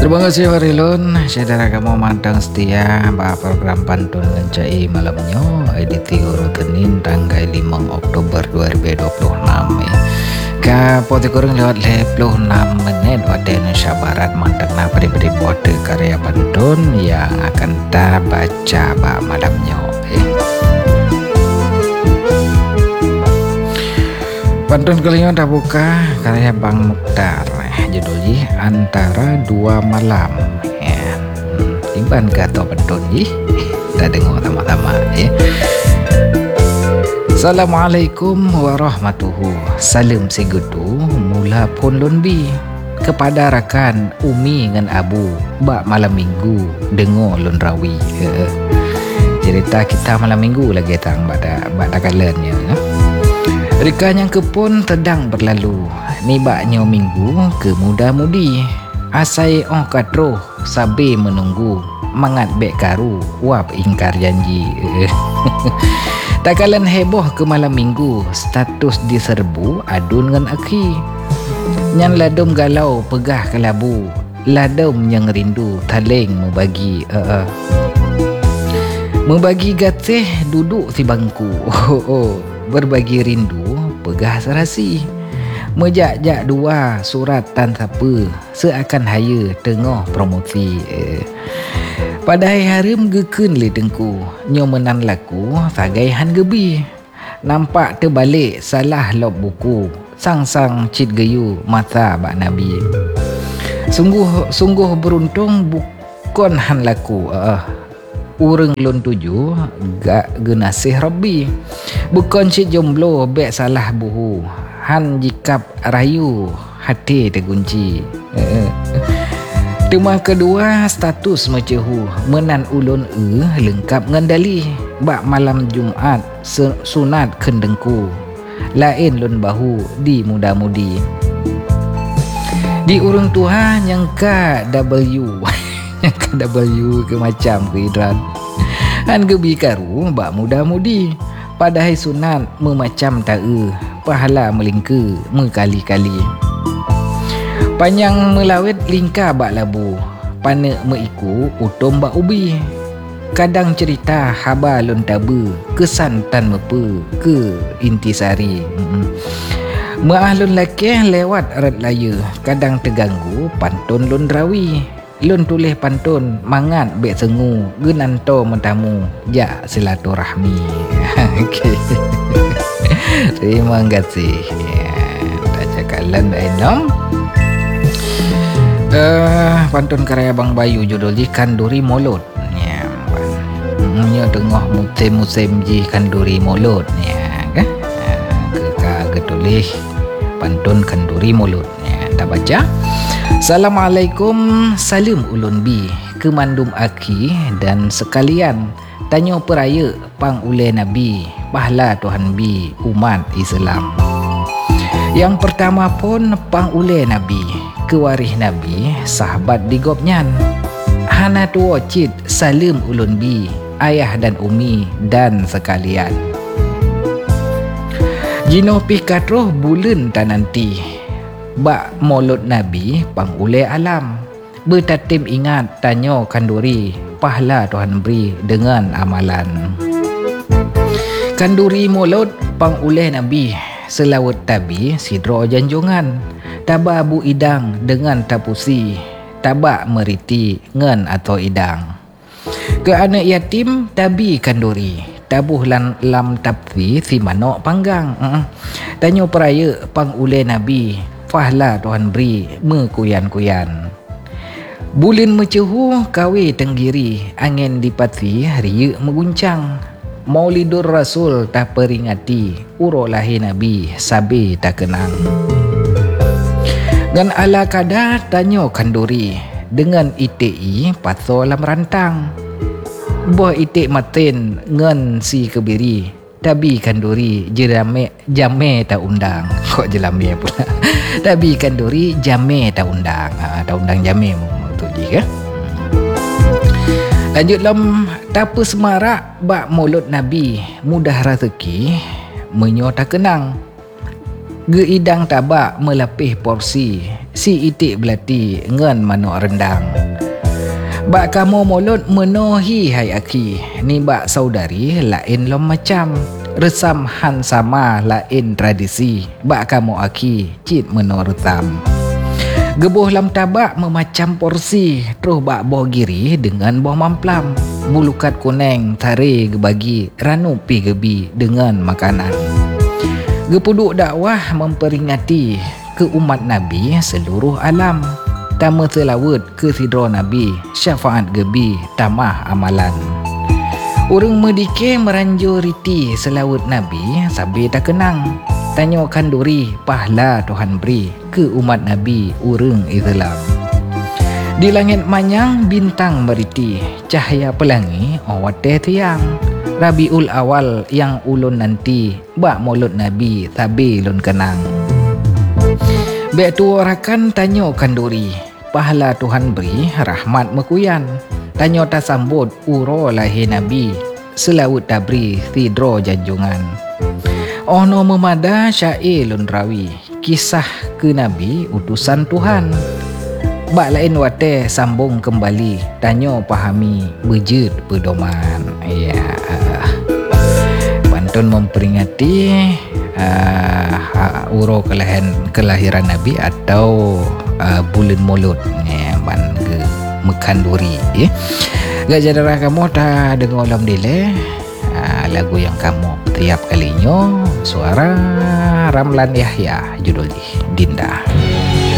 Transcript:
Terima kasih Warilun, saudara kamu mantang setia bah program pantun ngencai malamnya edisi Urutenin tanggal 5 Oktober 2026 ya. Ka pote kurang lewat 56 menit waktu Indonesia Barat mantang na pada buat karya pantun yang akan kita baca bah malamnya ya. Pantun kalian dah buka karya Bang Mukhtar, judulnya Antara Dua Malam ya. Iban kata pantun ji kita dengar sama-sama ya. Assalamualaikum warahmatullahi salam segudu mula pun lonbi kepada rakan Umi dengan Abu bak malam minggu dengar lon rawi ya. Cerita kita malam minggu lagi tang pada kalannya ya. Rika yang kepun tedang berlalu nibaknya minggu ke muda-mudi asai katro sabi menunggu mangat bek karu wap ingkar janji. Takalan heboh ke malam minggu status diserbu adun dengan aki nyan ladum galau pegah ke labu ladum yang rindu taling membagi gatih duduk si bangku berbagi rindu pegah serasi mejak-jak dua surat tan siapa seakan haya tengah promosi padahal harum geken le tengku nyomenan laku sagai han gebi nampak terbalik salah lop buku sang-sang cit geyu mata bak nabi sungguh beruntung bukan han laku urang lon tuju gak genasih Rabbi bukan cik jomblo bek salah buhu han jikap rayu hati terkunci. Tema kedua status macehu menan ulun lengkap ngendali bak malam Jumat sunat kendengku lain lon bahu di muda-mudi di urang tua nyangka W ke macam ke idran han gebi karu bak muda-mudi padahal sunat memacam tae pahala melingka mekali-kali panjang melawet lingkar bak labu panek meiku utom bak ubi kadang cerita haba lon tabu kesan tan mepe ke intisari maah lon lakeh lewat rat laya kadang terganggu pantun lon rawi lon tulis pantun mangat bek sengu genanto mentamu ja silaturahmi. Okey. Terima kasih ya tak cakalan enom pantun karya Bang Bayu judulnya Kanduri Molut ya. Nya tengah musim ji kanduri molut ya kan ke tulis pantun Kanduri Molut ya tak baca. Assalamualaikum salam ulun bi kemandum aki dan sekalian tanya peraya pang ule nabi pahala Tuhan bi umat Islam. Yang pertama pun pang ule nabi kewarih nabi sahabat digopnyan hana tuo cit salam ulun bi ayah dan umi dan sekalian jino pikatro bulan tananti bak molut nabi pang ule alam bertatim ingat tanya kanduri pahala Tuhan beri dengan amalan kanduri molut pang ule nabi selawat tabi sidro janjungan taba bu idang dengan tapusi tabak meriti ngen atau idang ke anak yatim tabi kanduri tabuh lam tapsi si manok panggang tanya peraya pang ule nabi pahala Tuhan beri mekuyan-kuyan bulin mecehu kawe tenggiri angin dipati riuk meguncang Maulidur Rasul tak peringati uro lahir Nabi sabi tak kenang ngan ala kada tanyo kanduri dengan ITI paso lam rantang boh itik matin ngan si kebiri tabi kanduri jame tak undang kok jelame pula tabi kanduri jame tak undang tak undang jame tu je ke. Lanjut lam tapa semarak bak mulut nabi mudah rezeki menyo tak kenang Geidang tabak melepih porsi, si itik belati ngan manuk rendang. Bak kamu mulut menohi hai aki, ni bak saudari lain lom macam. Resam han sama lain tradisi, bak kamu aki cit menorutam. Gebuh lam tabak memacam porsi, terus bak boh giri dengan boh mamplam. Bulukat kuneng tari gebagi, ranu pi gebi dengan makanan. Gepuduk dakwah memperingati ke umat Nabi seluruh alam. Tama selawat ke sidro Nabi, syafaat gebi tamah amalan. Urang medike meranjur riti selawat Nabi sabi tak kenang. Tanya kanduri pahala Tuhan beri ke umat Nabi urang Islam. Di langit manyang bintang meriti, cahaya pelangi awate tiang. Rabiul Awal yang ulun nanti, bak mulut Nabi sabi lun kenang. Bek tu orakan tanya kanduri, pahala Tuhan beri rahmat mekuyan. Tanya tak sambut uro lahir Nabi, selawut tabri sidro janjungan. Ono memada syair lun rawi, kisah ke Nabi utusan Tuhan. Bak lain wate sambung kembali, tanya pahami bejut pedoman. Ya, pantun memperingati uro kelahiran Nabi atau bulan Maulud ya, ban ke Mekanduri ya. Gak jadara kamu tak dengar alhamdulillah lagu yang kamu tiap kalinya suara Ramlan Yahya judul Dinda.